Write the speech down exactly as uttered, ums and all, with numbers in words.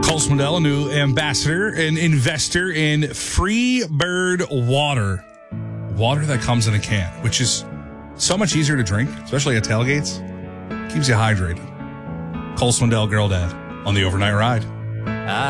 Cole Swindell, a new ambassador and investor in Freebird Water. Water that comes in a can, which is so much easier to drink, especially at tailgates. Keeps you hydrated. Cole Swindell, Girl Dad, on the Overnight Ride.